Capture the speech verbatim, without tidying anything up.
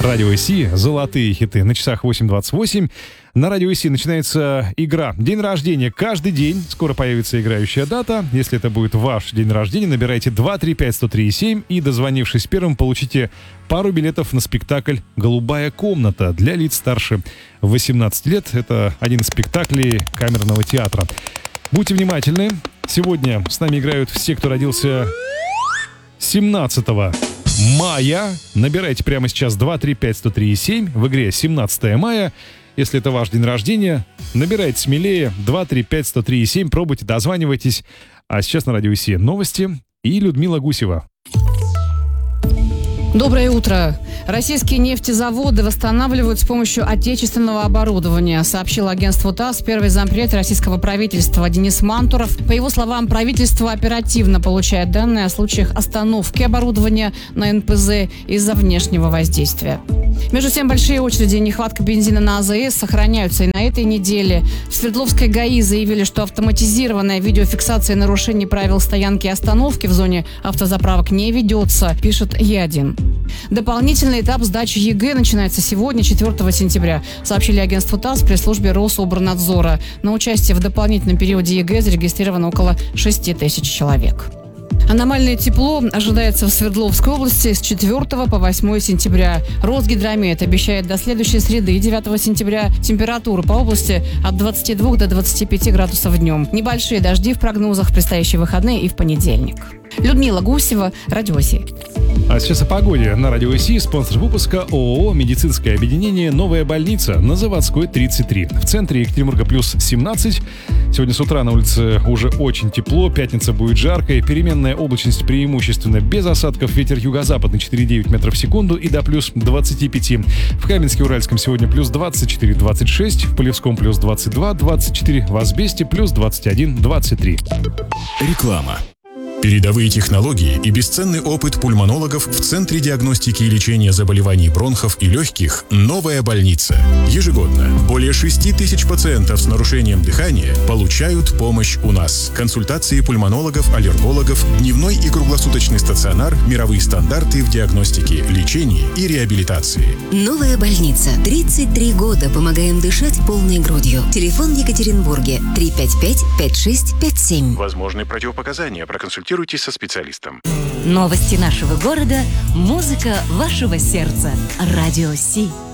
Радио Си, золотые хиты. На часах восемь двадцать восемь. На Радио Си начинается игра «День рождения». Каждый день скоро появится играющая дата. Если это будет ваш день рождения, набирайте два три пять сто три семь и, дозвонившись первым, получите пару билетов на спектакль «Голубая комната» для лиц старше восемнадцати лет. Это один из спектаклей камерного театра. Будьте внимательны. Сегодня с нами играют все, кто родился семнадцатого мая. Набирайте прямо сейчас два три пять сто три семь. В игре семнадцатого мая. Если это ваш день рождения, набирайте смелее два три пять сто три семь. Пробуйте, дозванивайтесь. А сейчас на Радио Си новости и Людмила Гусева. Доброе утро. Российские нефтезаводы восстанавливают с помощью отечественного оборудования, сообщил агентству ТАСС первый зампред российского правительства Денис Мантуров. По его словам, правительство оперативно получает данные о случаях остановки оборудования на эн пэ зэ из-за внешнего воздействия. Между тем, большие очереди и нехватка бензина на а зэ эс сохраняются и на этой неделе. В Свердловской ГАИ заявили, что автоматизированная видеофиксация нарушений правил стоянки и остановки в зоне автозаправок не ведется, пишет Е один. Дополнительный этап сдачи е гэ начинается сегодня, четвёртого сентября, сообщили агентству ТАСС при службе Рособорнадзора. На участие в дополнительном периоде е гэ зарегистрировано около шести тысяч человек. Аномальное тепло ожидается в Свердловской области с четвёртого по восьмое сентября. Росгидромет обещает до следующей среды, девятого сентября, температуру по области от двадцати двух до двадцати пяти градусов днем. Небольшие дожди в прогнозах в предстоящие выходные и в понедельник. Людмила Гусева, Радио Си. А сейчас о погоде. На Радио Си спонсор выпуска ООО «Медицинское объединение Новая больница» на Заводской тридцать три. В центре Екатеринбурга плюс семнадцать. Сегодня с утра на улице уже очень тепло. Пятница будет жаркой. Переменная облачность преимущественно без осадков. Ветер юго-западный четыре целых девять десятых метров в секунду и до плюс двадцати пяти. В Каменске-Уральском сегодня плюс двадцать четыре двадцать шесть. В Полевском плюс двадцать два двадцать четыре. В Асбесте плюс двадцать один двадцать три. Реклама. Передовые технологии и бесценный опыт пульмонологов в Центре диагностики и лечения заболеваний бронхов и легких «Новая больница». Ежегодно более шести тысяч пациентов с нарушением дыхания получают помощь у нас. Консультации пульмонологов, аллергологов, дневной и круглосуточный стационар, мировые стандарты в диагностике, лечении и реабилитации. «Новая больница». тридцать три года помогаем дышать полной грудью. Телефон в Екатеринбурге три пять пять пять шесть пять семь. Возможны противопоказания. Проконсультируйтесь со специалистом. Новости нашего города, музыка вашего сердца. Радио Си.